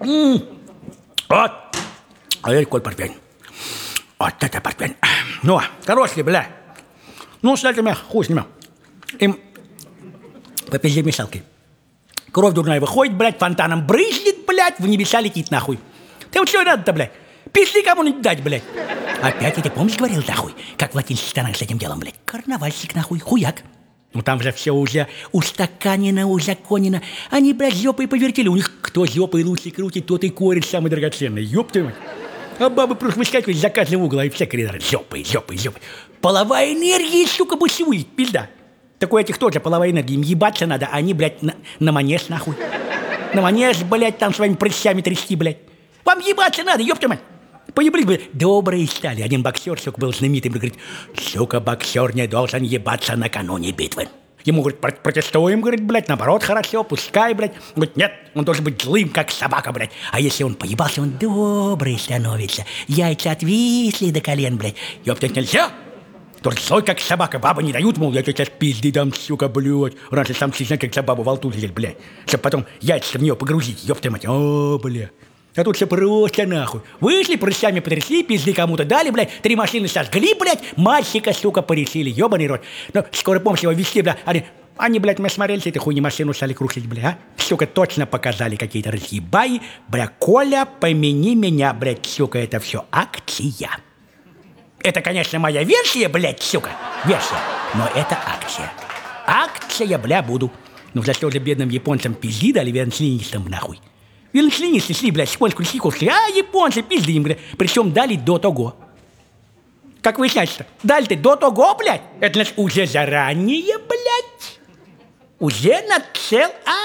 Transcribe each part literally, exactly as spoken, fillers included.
М-м. Вот. А это какой портвейн. Вот это портвейн. Ну, хороший, бля. Ну, с этими, хуй с ними. Им попизди мешалкой. Кровь дурная выходит, блядь, фонтаном брызнет, блядь, в небеса летит, нахуй. Ты вот что надо-то, блядь? Пизды кому-нибудь дать, блядь. Опять я тебе, помнишь, говорил, нахуй, как в латинских странах с этим делом, блядь? Карнавальщик, нахуй, хуяк. Ну там же все уже устаканено, узаконено. Они, блядь, жопой повертели. У них кто жопой лучше крутит, тот и корень самый драгоценный. Ёб твою мать. А бабы просто выскакивают из заказного угла, и все коридоры. Жопой, жопой, жопой. Половая энергия, сука, бушует, пизда. Так у этих тоже половая энергия. Им ебаться надо, а они, блядь, на, на манеж, нахуй. На манеж, блядь, там своими прыщами трясти, блядь. Вам ебаться надо, ёб твою мать. Поебли, блядь, добрые стали. Один боксер, сука, был знаменитым, говорит, сука, боксер не должен ебаться накануне битвы. Ему, говорит, протестуем, говорит, блядь, наоборот, хорошо, пускай, блядь. Говорит, нет, он должен быть злым, как собака, блядь. А если он поебался, он добрый становится. Яйца отвисли до колен, блядь. Ёптать нельзя. Тоже злой, как собака, бабы не дают, мол, я тебе сейчас пизды дам, сука, блядь. Раньше сам честно, как за бабу волту взять, блядь. Чтоб потом яйца в нее погрузить, ёпта мать. О, блядь. А тут все просто нахуй. Вышли, прыщами потрясли, пизды кому-то дали, блядь. Три машины сожгли, блядь. Мальчика, сука, порешили, ёбаный рот. Ну, скоро помощь его везти, блядь. Они, они, блядь, мы смотрели, с этой хуйни машину стали крушить, блядь, а? Сука, точно показали какие-то разъебаи. Бля, Коля, помяни меня, блядь, сука, это все акция. Это, конечно, моя версия, блядь, сука, версия, но это акция. Акция, бля, буду. Ну, за что же бедным японцам пизди дали, венслинистам, нахуй. Венслинисты шли, блядь, японскую шли, шли, а японцы пизди им, блядь, причем дали до того. Как выясняется, дали-то до того, блядь, это, значит, уже заранее, блядь, уже нацел,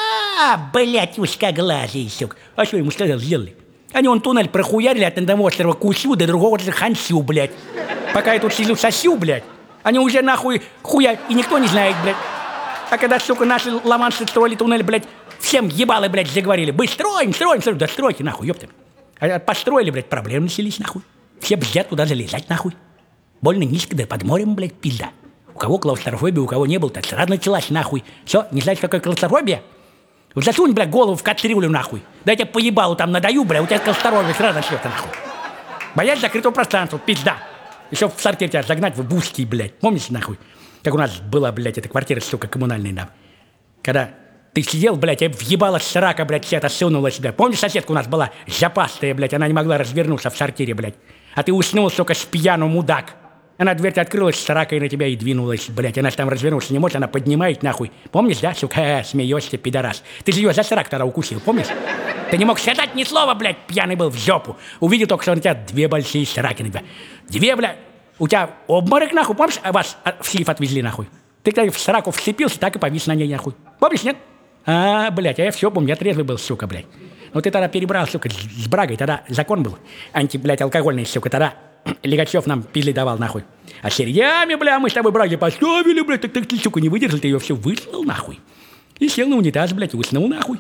а, блядь, узкоглазый, сука. А что ему сказал, сделали? Они вон туннель прохуярили от одного острова Кусю до другого острова Хансю, блядь. Пока я тут сижу сосю, блядь, они уже нахуй хуя, и никто не знает, блядь. А когда, сука, наши ламанцы строили туннель, блядь, всем ебалы, блядь, заговорили. Мы строим, строим, строим, да стройте, нахуй, ёпта. А построили, блядь, проблемы начались, нахуй. Все бздят туда залезать, нахуй. Больно низко, да под морем, блядь, пизда. У кого клаустрофобия, у кого не было, так сразу началась, нахуй. Все, не знаете, какая клаустрофобия? Засунь, блядь, голову в кастрюлю, нахуй. Да я тебе по ебалу там надаю, блядь, у тебя клаустрофобия сразу начнется, нахуй. Боясь закрытого пространства, пизда. Еще в сортир тебя загнать в узкий, блядь. Помните, нахуй? Как у нас была, блядь, эта квартира, сука, коммунальная, да. Когда ты сидел, блядь, я въебала срака, блядь, все это сунула сюда. Помнишь, соседка у нас была запастая, блядь, она не могла развернуться в сортире, блядь. А ты уснул, сука, с пьяну, мудак. Она дверь-то открылась, сракой на тебя и двинулась, блядь. Она там развернуться не может, она поднимает, нахуй. Помнишь, да, сука? Э, смеешься, пидорас. Ты же ее за срак тогда укусил, помнишь? Ты не мог сказать ни слова, блядь, пьяный был в жопу. Увидел только, что у тебя две большие сраки на тебя. Две, блядь. У тебя обморок, нахуй, помнишь? А вас в сейф отвезли, нахуй. Ты когда в сраку вцепился, так и повис на ней, нахуй. Помнишь, нет? А, блядь, а я все помню, я трезвый был, сука, блядь. Ну ты тогда перебрал, сука, с брагой, тогда закон был. Анти, блядь, алкогольный, сука, тогда Легачев нам пизли давал, нахуй. А серьями, бля, мы с тобой браги поставили, блядь, так, так ты, сука, не выдержал, ты ее все выслал, нахуй. И сел на унитаз, блядь, и уснул, нахуй.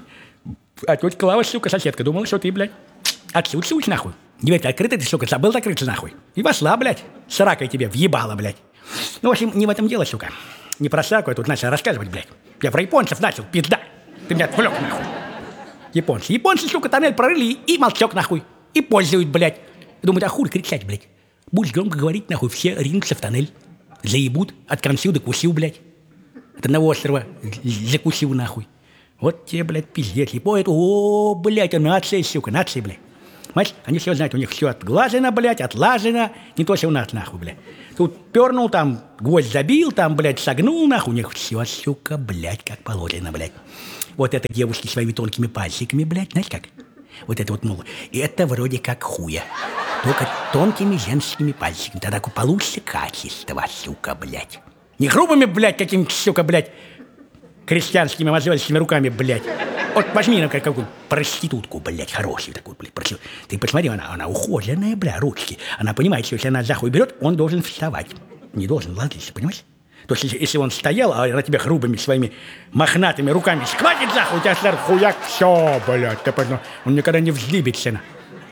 А тетя Клава, сука, соседка, думала, что ты, блядь, отсутствуешь, нахуй. Дверь-то открыта, ты, сука, забыл закрыться, нахуй. И вошла, блядь, с ракой тебе въебала, блядь. Ну, в общем, не в этом дело, сука. Не про сраку я тут начал рассказывать, блядь. Я про японцев начал, пизда. Ты меня отвлек, нахуй. Японцы. Японцы, сука, тоннель прорыли и молчок, нахуй. И пользуют, блядь. Думают, а хуй кричать, блядь. Будешь громко говорить, нахуй, все ринутся в тоннель. Заебут от консю до кусю, блядь. От одного острова закусил, нахуй. Вот тебе, блядь, пиздец. И по этому, о, блядь, а нация, сука, нация, блядь. Понимаешь, они все знают, у них все отглажено, блядь, отлажено. Не то, что у нас, нахуй, блядь. Тут пернул, там гвоздь забил, там, блядь, согнул, нахуй. У них все, сука, блядь, как положено, блядь. Вот это девушки своими тонкими пальчиками, блядь, знаешь как? Вот это вот, мол, это вроде как хуя. Только тонкими женскими пальчиками. Тогда получится качество, сука, блядь. Не грубыми, блядь, какими, сука, блядь, крестьянскими мозольскими руками, блядь. Вот возьми, ну, какую проститутку, блядь, хорошую такую, блядь, проститутку. Ты посмотри, она, она ухоженная, бля, ручки. Она понимает, что если она за хуй берет, он должен вставать. Не должен ложиться, понимаешь? То есть, если, если он стоял, а на тебя грубыми своими мохнатыми руками схватит за хуй, у тебя сразу хуяк, все, блядь, ты понял, он никогда не взлибится.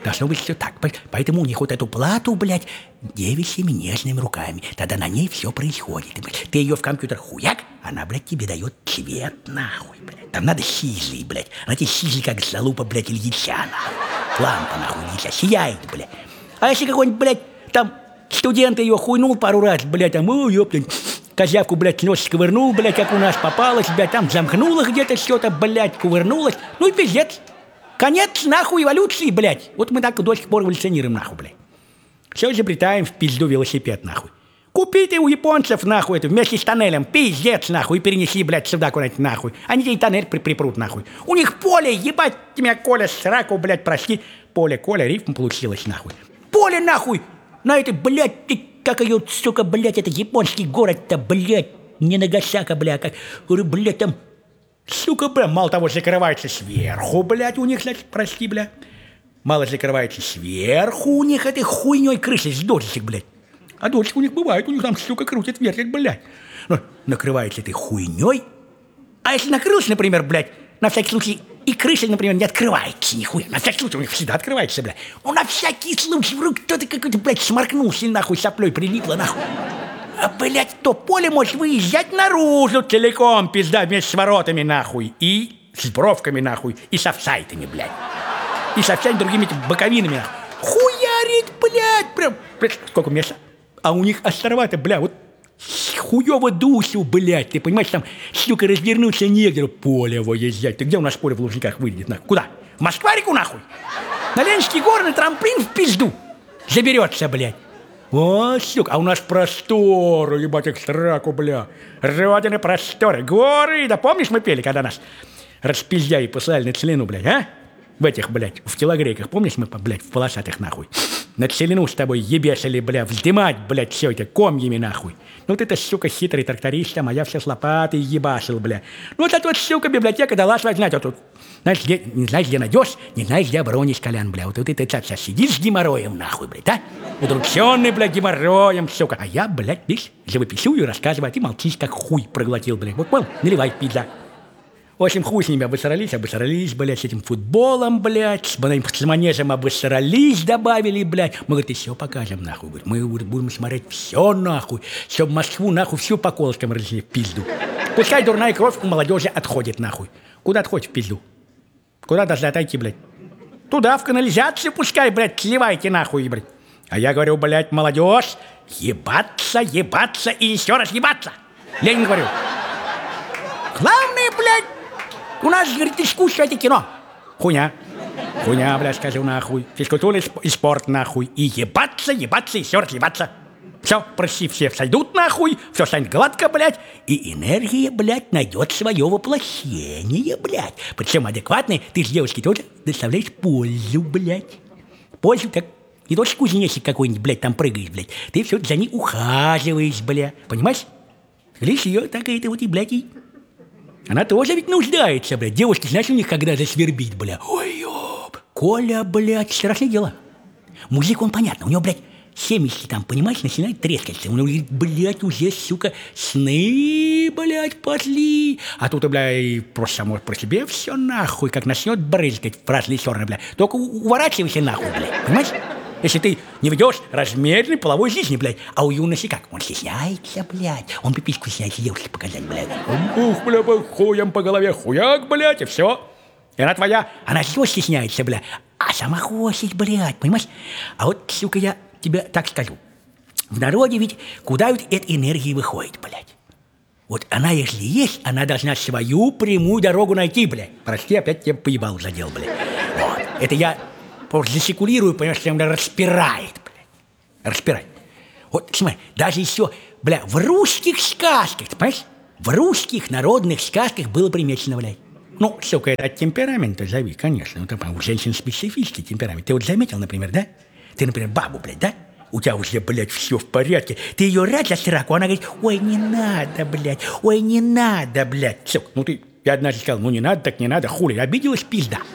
Должно быть все так. Поэтому у них вот эту плату, блядь, девичьими нежными руками. Тогда на ней все происходит. Ты ее в компьютер хуяк, она, блядь, тебе дает цвет, нахуй, блядь. Там надо сизли, блядь. Она тебе сизли, как залупа, блядь, Ильича, нахуй. Лампа, нахуй, Ильича, сияет, блядь. А если какой-нибудь, блядь, там студент ее хуйнул пару раз, блядь, там, о, ёптань, козявку, блядь, нос сковырнул, блядь, как у нас попалась, блядь, там замкнула где-то что-то, блядь, кувырнулась. Ну и пиздец. Конец, нахуй, эволюции, блядь. Вот мы так до сих пор эволюционируем, нахуй, блядь. Все изобретаем в пизду велосипед, нахуй. Купи ты у японцев, нахуй, это вместе с тоннелем, пиздец, нахуй, и перенеси, блядь, сюда куда-нибудь, нахуй. Они тебе тоннель при припрут, нахуй. У них поле, ебать тебя, Коля, сраку, блядь, прости. Поле, Коля, рифм получилось, нахуй. Поле, нахуй, на этой, блядь, ты, как ее, сука, блядь, это японский город-то, блядь, не Нагасака, блядь, как, говорю, блядь, там... Сука, бля, мало того, закрывается сверху, блядь, у них, значит, прости, бля. Мало закрывается сверху у них этой хуйней крыши с дождичек, блядь. А дождичек у них бывает, у них там, сука, крутит, вертит, блядь. Ну, накрывается этой хуйней. А если накрылся, например, блядь, на всякий случай, и крыша, например, не открывается нихуя. На всякий случай у них всегда открывается, блядь. Ну, на всякий случай, вдруг кто-то какой-то, блядь, сморкнулся, нахуй, соплей прилипло, нахуй. А, блядь, то поле может выезжать наружу целиком, пизда, вместе с воротами, нахуй. И с бровками, нахуй. И с офсайтами, блядь. И со всеми другими этими боковинами, нахуй. Хуярит, блядь, прям, блядь, сколько места. А у них островато, бля, вот хуёво дусю, блядь. Ты понимаешь, там, сука, развернуться негде. Поле выезжать. Ты где у нас поле в Лужниках выйдет, нахуй? Куда? В Москварику, нахуй? На Ленинский горы на трамплин в пизду заберется, блядь. О, сука, а у нас просторы, ебать, их сраку, бля. Родины просторы, горы. Да помнишь, мы пели, когда нас распиздяи послали на целину, блядь, а? В этих, блядь, в телогрейках, помнишь, мы, блядь, в полосатых, нахуй? На целину с тобой ебесили, бля, вздымать, блядь, все это комьями, нахуй. Ну ты-то, сука, хитрый тракторист, а я все с лопатой ебашил, бля. Ну вот эта вот, сука, библиотека дала свои, знаете, вот тут. Знаешь, где, не знаешь, где найдешь, не знаешь, где оборонишь, Колян, бля. Вот, вот ты сейчас сидишь с геморроем, нахуй, блядь, а? Удрученный, бля, геморроем, сука. А я, блядь, видишь, живописую и рассказываю, а ты молчишь, как хуй проглотил, блядь. Вот, понял, наливай, пизда. В общем, хуй с ними обосрались, обосрались, блядь, с этим футболом, блядь, с, с манежем обосрались, добавили, блядь. Мы, говорит, и все покажем, нахуй, говорит. Мы будем смотреть все, нахуй, чтобы Москву, нахуй, всю по колышкам разлили в пизду. Пускай дурная кровь у молодежи отходит, нахуй. Куда отходит в пизду? Куда должны отойти, блядь? Туда, в канализацию пускай, блядь, сливайте, нахуй, блядь. А я говорю, блядь, молодежь, ебаться, ебаться и еще раз ебаться. Ленин говорю. Главное, блядь, у нас, говорит, искусство — это кино. Хуйня. Хуйня, блядь, скажу, нахуй. Физкультура и спорт, нахуй. И ебаться, ебаться, еще раз ебаться. Все, прости, все сойдут, нахуй. Все станет гладко, блядь. И энергия, блядь, найдет свое воплощение, блядь. Причем адекватной ты с девушки тоже доставляешь пользу, блядь. Пользу, как не то, что кузнечик какой-нибудь, блядь, там прыгаешь, блядь. Ты все за ней ухаживаешь, блядь. Понимаешь? Лишь ее так и это вот и, блядь, и... Она тоже ведь нуждается, блядь. Девушки, знаешь, у них когда засвербить, блядь. Ой, ёб. Коля, блядь, страшное дело. Мужик, он понятно, у него, блядь, семечки там, понимаешь, начинает трескаться. У него, блядь, уже, сука, сны, блядь, пошли. А тут, блядь, просто само про себе все нахуй, как начнет брызгать в разные стороны, блядь. Только уворачивайся нахуй, блядь, понимаешь? Если ты не ведешь размеренной половой жизни, блядь. А у юноши как? Он стесняется, блядь. Он пипиську стесняется девушке показать, блядь. Ух, бля, хуем по голове, хуяк, блядь, и все. И она твоя, она все стесняется, блядь. А сама хочет, блядь, понимаешь? А вот, сука, я тебе так скажу. В народе ведь куда ведь эта энергия выходит, блядь? Вот она, если есть, она должна свою прямую дорогу найти, блядь. Прости, опять тебя поебал задел, блядь. Вот. Это я... засекулирую, понимаешь, что меня распирает, бля. Распирает. Вот, смотри, даже еще, бля, в русских сказках, ты понимаешь? В русских народных сказках было примечено, блядь. Ну, сука, это от темперамента зови, конечно. Ну, там, у женщин специфический темперамент. Ты вот заметил, например, да? Ты, например, бабу, блядь, да? У тебя уже, блядь, все в порядке. Ты ее рад за сраку, она говорит, ой, не надо, блядь, ой, не надо, блядь. Сука, ну ты, я однажды сказал, ну не надо, так не надо, хули, обиделась, пизда.